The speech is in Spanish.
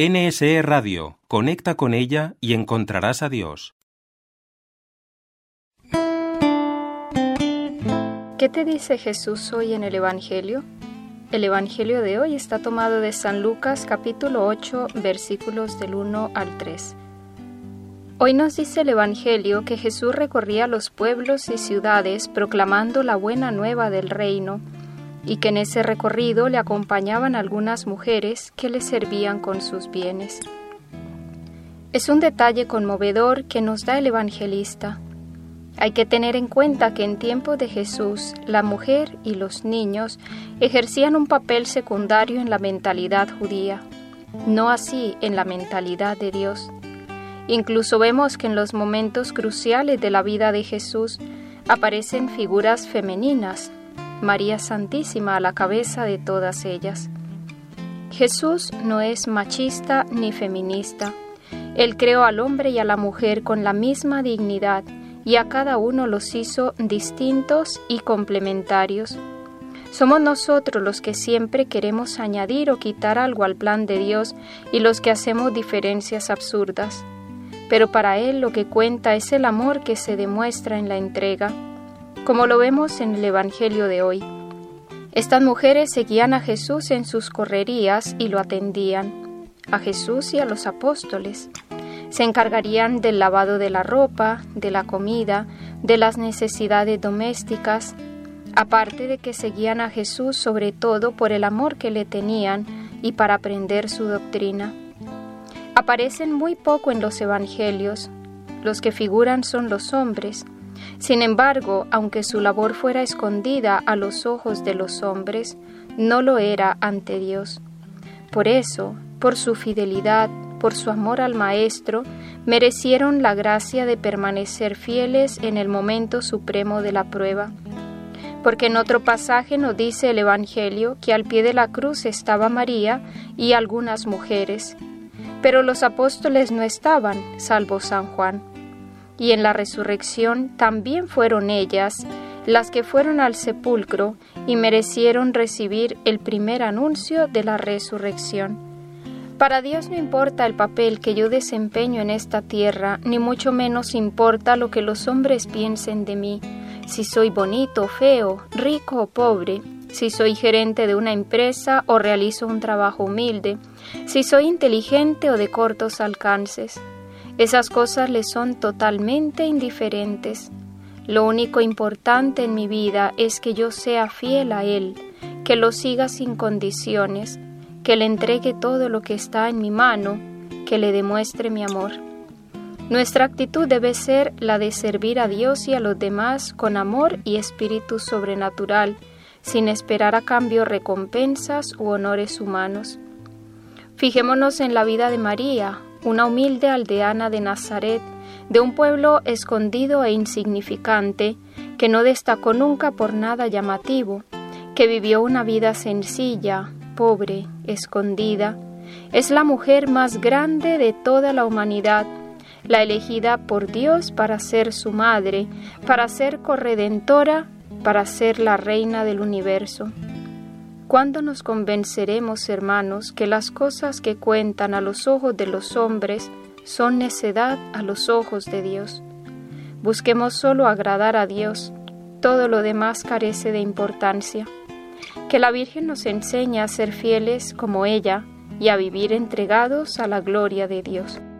NSE Radio, conecta con ella y encontrarás a Dios. ¿Qué te dice Jesús hoy en el Evangelio? El Evangelio de hoy está tomado de San Lucas capítulo 8, versículos del 1 al 3. Hoy nos dice el Evangelio que Jesús recorría los pueblos y ciudades proclamando la buena nueva del reino, y que en ese recorrido le acompañaban algunas mujeres que le servían con sus bienes. Es un detalle conmovedor que nos da el evangelista. Hay que tener en cuenta que en tiempo de Jesús, la mujer y los niños ejercían un papel secundario en la mentalidad judía, no así en la mentalidad de Dios. Incluso vemos que en los momentos cruciales de la vida de Jesús aparecen figuras femeninas, María Santísima a la cabeza de todas ellas. Jesús no es machista ni feminista. Él creó al hombre y a la mujer con la misma dignidad y a cada uno los hizo distintos y complementarios. Somos nosotros los que siempre queremos añadir o quitar algo al plan de Dios y los que hacemos diferencias absurdas. Pero para Él lo que cuenta es el amor que se demuestra en la entrega, como lo vemos en el Evangelio de hoy. Estas mujeres seguían a Jesús en sus correrías y lo atendían, a Jesús y a los apóstoles. Se encargarían del lavado de la ropa, de la comida, de las necesidades domésticas, aparte de que seguían a Jesús sobre todo por el amor que le tenían y para aprender su doctrina. Aparecen muy poco en los Evangelios. Los que figuran son los hombres. Sin embargo, aunque su labor fuera escondida a los ojos de los hombres, no lo era ante Dios. Por eso, por su fidelidad, por su amor al Maestro, merecieron la gracia de permanecer fieles en el momento supremo de la prueba. Porque en otro pasaje nos dice el Evangelio que al pie de la cruz estaba María y algunas mujeres, pero los apóstoles no estaban, salvo San Juan. Y en la resurrección también fueron ellas las que fueron al sepulcro y merecieron recibir el primer anuncio de la resurrección. Para Dios no importa el papel que yo desempeño en esta tierra, ni mucho menos importa lo que los hombres piensen de mí, si soy bonito o feo, rico o pobre, si soy gerente de una empresa o realizo un trabajo humilde, si soy inteligente o de cortos alcances. Esas cosas le son totalmente indiferentes. Lo único importante en mi vida es que yo sea fiel a Él, que lo siga sin condiciones, que le entregue todo lo que está en mi mano, que le demuestre mi amor. Nuestra actitud debe ser la de servir a Dios y a los demás con amor y espíritu sobrenatural, sin esperar a cambio recompensas u honores humanos. Fijémonos en la vida de María, una humilde aldeana de Nazaret, de un pueblo escondido e insignificante, que no destacó nunca por nada llamativo, que vivió una vida sencilla, pobre, escondida. Es la mujer más grande de toda la humanidad, la elegida por Dios para ser su madre, para ser corredentora, para ser la reina del universo. ¿Cuándo nos convenceremos, hermanos, que las cosas que cuentan a los ojos de los hombres son necedad a los ojos de Dios? Busquemos solo agradar a Dios, todo lo demás carece de importancia. Que la Virgen nos enseñe a ser fieles como ella y a vivir entregados a la gloria de Dios.